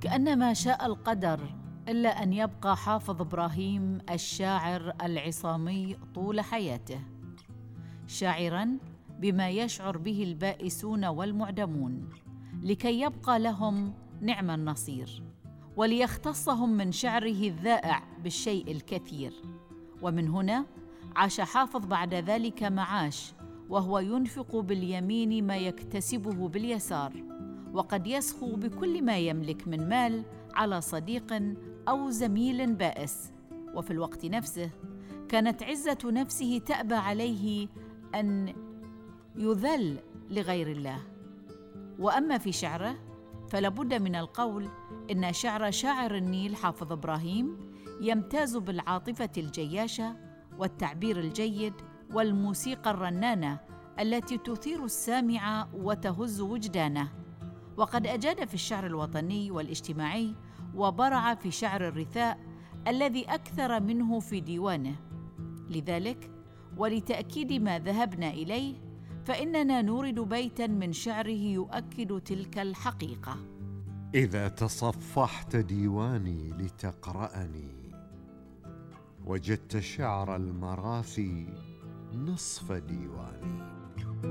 وكأنما شاء القدر إلا أن يبقى حافظ إبراهيم الشاعر العصامي طول حياته، شاعراً بما يشعر به البائسون والمعدمون، لكي يبقى لهم نعم النصير، وليختصهم من شعره الذائع بالشيء الكثير. ومن هنا عاش حافظ بعد ذلك معاش، وهو ينفق باليمين ما يكتسبه باليسار، وقد يسخو بكل ما يملك من مال على صديق أو زميل بائس، وفي الوقت نفسه كانت عزة نفسه تأبى عليه أن يذل لغير الله. وأما في شعره فلابد من القول إن شاعر النيل حافظ إبراهيم يمتاز بالعاطفة الجياشة والتعبير الجيد والموسيقى الرنانة التي تثير السامع وتهز وجدانه، وقد أجاد في الشعر الوطني والاجتماعي، وبرع في شعر الرثاء الذي أكثر منه في ديوانه. لذلك ولتأكيد ما ذهبنا إليه فإننا نورد بيتاً من شعره يؤكد تلك الحقيقة: إذا تصفحت ديواني لتقرأني وجدت شعر المراثي نصف ديواني.